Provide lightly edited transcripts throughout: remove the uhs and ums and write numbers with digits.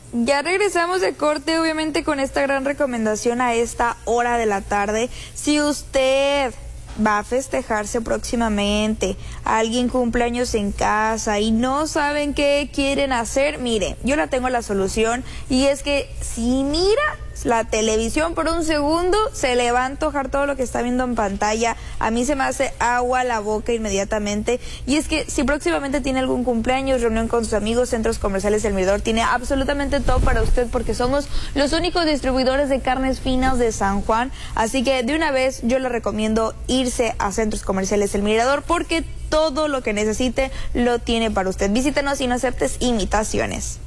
Ya regresamos de corte, obviamente con esta gran recomendación a esta hora de la tarde. Si usted va a festejarse próximamente, alguien cumpleaños en casa y no saben qué quieren hacer, mire, yo la tengo la solución, y es que si mira la televisión por un segundo, se le va a antojar todo lo que está viendo en pantalla. A mí se me hace agua la boca inmediatamente. Y es que si próximamente tiene algún cumpleaños, reunión con sus amigos, Centros Comerciales El Mirador tiene absolutamente todo para usted, porque somos los únicos distribuidores de carnes finas de San Juan. Así que de una vez yo le recomiendo irse a Centros Comerciales El Mirador, porque todo lo que necesite lo tiene para usted. Visítenos y no aceptes imitaciones.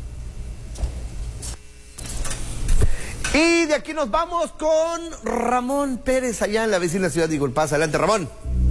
Y de aquí nos vamos con Ramón Pérez, allá en la vecina ciudad de Eagle Pass. Adelante, Ramón.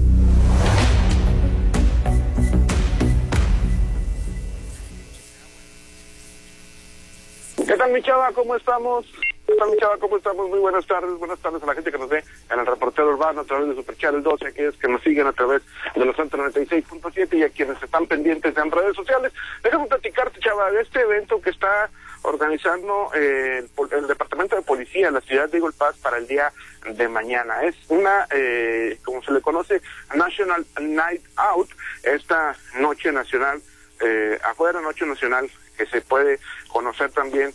¿Qué tal, mi chava? ¿Cómo estamos? ¿Qué tal, mi chava? ¿Cómo estamos? Muy buenas tardes a la gente que nos ve en el Reportero Urbano a través de Super Channel 12, aquellos que nos siguen a través de los 96.7 y a quienes están pendientes en redes sociales. Déjame platicarte, chava, de este evento que está organizando el Departamento de Policía en la ciudad de Eagle Pass para el día de mañana. Es una, como se le conoce, National Night Out, esta noche nacional, afuera noche nacional, que se puede conocer también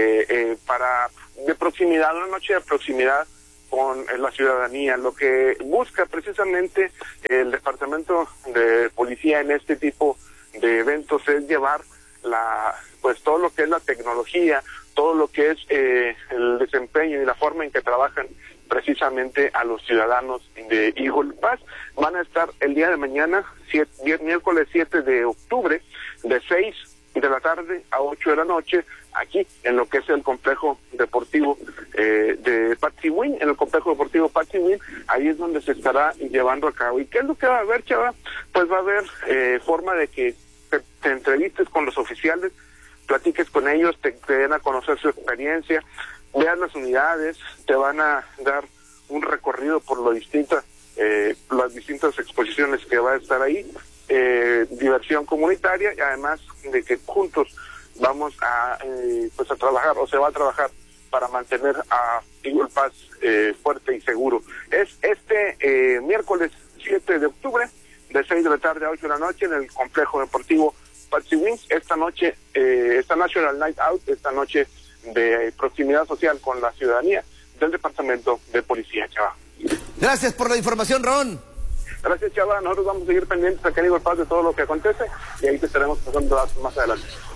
de proximidad, una noche de proximidad con la ciudadanía. Lo que busca precisamente el Departamento de Policía en este tipo de eventos es llevar pues todo lo que es la tecnología, todo lo que es el desempeño y la forma en que trabajan precisamente a los ciudadanos de Eagle Pass. Van a estar el día de mañana, miércoles 7 de octubre, de 6 de la tarde a 8 de la noche, aquí en lo que es el complejo deportivo de Patsiwin, en el complejo deportivo Patsiwin. Ahí es donde se estará llevando a cabo. ¿Y qué es lo que va a haber, chava? Pues va a haber forma de que te entrevistes con los oficiales, platiques con ellos, te den a conocer su experiencia, veas las unidades, te van a dar un recorrido por las distintas exposiciones que va a estar ahí, diversión comunitaria, y además de que juntos vamos a pues a trabajar, o se va a trabajar para mantener a Eagle Pass fuerte y seguro. Es este miércoles 7 de octubre, de 6 de la tarde a 8 de la noche, en el complejo deportivo Patsiwin. Esta noche, esta National Night Out, esta noche de proximidad social con la ciudadanía del Departamento de Policía, chava. Gracias por la información, Ron. Gracias, chava. Nosotros vamos a seguir pendientes acá en Eagle Pass de todo lo que acontece, y ahí te estaremos pasando datos más adelante.